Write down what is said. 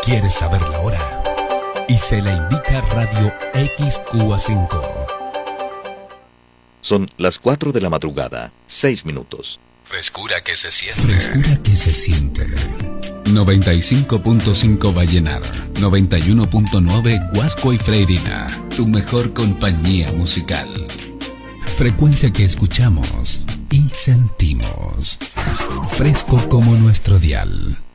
¿Quieres saber la hora? Y se la indica Radio XQA5. Son las 4 de la madrugada, 6 minutos. Frescura que se siente. Frescura que se siente. 95.5 Vallenar, 91.9 Huasco y Freirina, tu mejor compañía musical. Frecuencia que escuchamos y sentimos. Fresco como nuestro dial.